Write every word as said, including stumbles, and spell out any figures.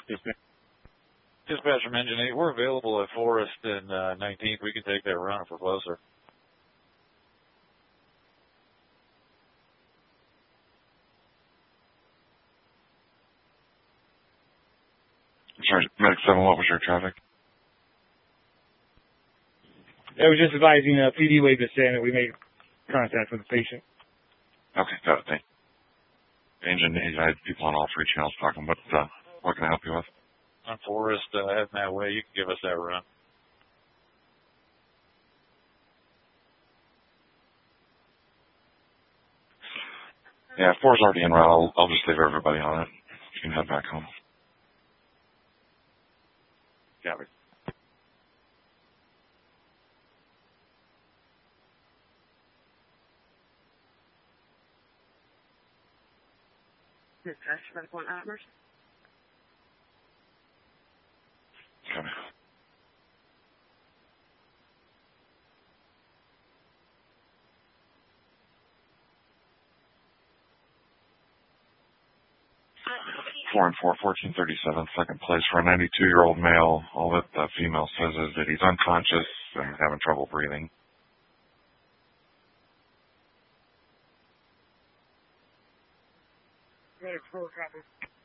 Dispatch, Dispatch from Engine eight. We're available at Forest and uh, nineteenth. We can take that run if we're closer. Sorry, Medic seven, what was your traffic? I was just advising uh, P D Wave to say that we made contact with the patient. Okay, got it. Thank you. Engine eight, I had people on all three channels talking. What, uh, what can I help you with? On Forest, uh, heading that way. You can give us that run. Yeah, four's already en route. I'll, I'll just leave everybody on it. You can head back home. Got it. Dispatch, medical and Atmers. Okay. Four and four, fourteen thirty-seven, second place for a ninety-two-year-old male. All that the female says is that he's unconscious and having trouble breathing. Medic four, copy.